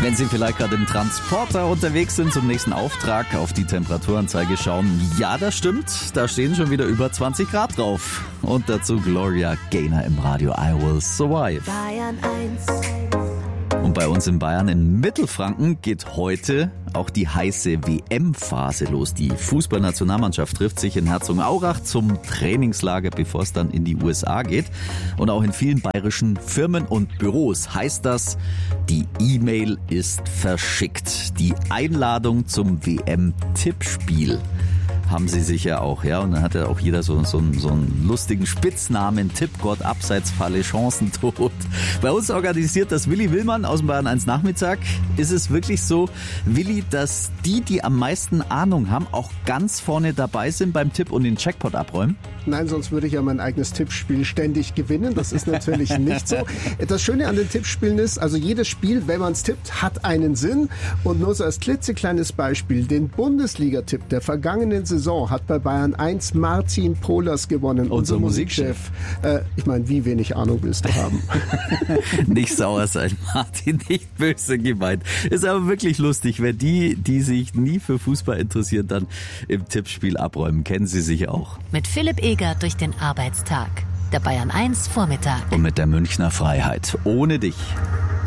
Wenn Sie vielleicht gerade im Transporter unterwegs sind, zum nächsten Auftrag auf die Temperaturanzeige schauen. Ja, das stimmt. Da stehen schon wieder über 20 Grad drauf. Und dazu Gloria Gaynor im Radio I Will Survive. Bayern 1. Und bei uns in Bayern in Mittelfranken geht heute auch die heiße WM-Phase los. Die Fußballnationalmannschaft trifft sich in Herzogenaurach zum Trainingslager, bevor es dann in die USA geht. Und auch in vielen bayerischen Firmen und Büros heißt das, die E-Mail ist verschickt. Die Einladung zum WM-Tippspiel haben sie sicher auch, ja. Und dann hat ja auch jeder so einen lustigen Spitznamen, Tippgott, Abseitsfalle, Chancentod. Bei uns organisiert das Willi Willmann aus dem Bayern 1 Nachmittag. Ist es wirklich so, Willi, dass die am meisten Ahnung haben, auch ganz vorne dabei sind beim Tipp und den Jackpot abräumen? Nein, sonst würde ich ja mein eigenes Tippspiel ständig gewinnen. Das ist natürlich nicht so. Das Schöne an den Tippspielen ist, also jedes Spiel, wenn man es tippt, hat einen Sinn. Und nur so als klitzekleines Beispiel, den Bundesliga-Tipp der vergangenen Saison hat bei Bayern 1 Martin Pohlers gewonnen, unser Musikchef. Ich meine, wie wenig Ahnung willst du haben? Nicht sauer sein, Martin, nicht böse gemeint. Ist aber wirklich lustig, wenn die sich nie für Fußball interessieren, dann im Tippspiel abräumen. Kennen Sie sicher auch. Mit Philipp Eger durch den Arbeitstag. Der Bayern 1 Vormittag. Und mit der Münchner Freiheit. Ohne dich.